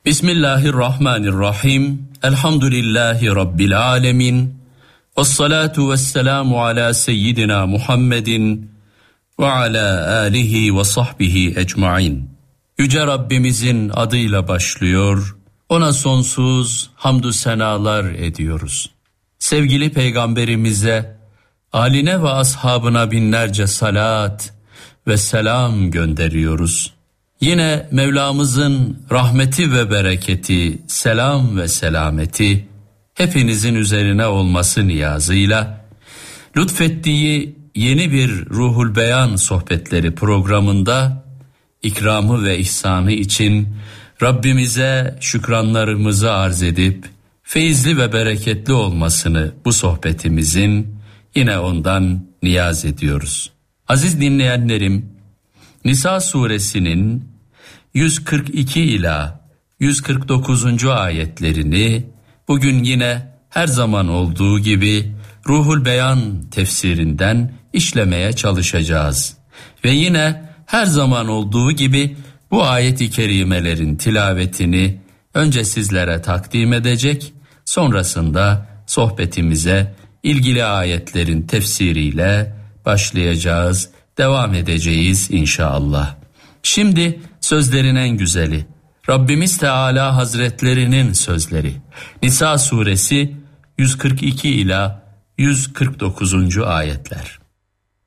Bismillahirrahmanirrahim. Elhamdülillahi Rabbil alemin. Vessalatu vesselamu ala seyyidina Muhammedin ve ala alihi ve sahbihi ecmain. Yüce Rabbimizin adıyla başlıyor, ona sonsuz hamdü senalar ediyoruz. Sevgili Peygamberimize, âline ve ashabına binlerce salat ve selam gönderiyoruz. Yine Mevlamızın rahmeti ve bereketi, selam ve selameti hepinizin üzerine olması niyazıyla lütfettiği yeni bir Ruhul Beyan sohbetleri programında ikramı ve ihsanı için Rabbimize şükranlarımızı arz edip feyizli ve bereketli olmasını bu sohbetimizin yine ondan niyaz ediyoruz. Aziz dinleyenlerim, Nisa suresinin 142 ila 149. ayetlerini bugün yine her zaman olduğu gibi Ruhul Beyan tefsirinden işlemeye çalışacağız. Ve yine her zaman olduğu gibi bu ayet-i kerimelerin tilavetini önce sizlere takdim edecek, sonrasında sohbetimize ilgili ayetlerin tefsiriyle başlayacağız, devam edeceğiz inşallah. Şimdi sözlerin en güzeli, Rabbimiz Teala Hazretlerinin sözleri. Nisa suresi 142 ila 149. ayetler.